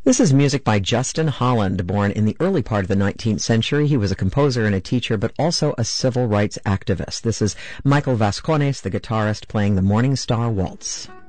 This is music by Justin Holland, born in the early part of the 19th century. He was a composer and a teacher, but also a civil rights activist. This is Michael Vascones, the guitarist, playing the Morning Star Waltz.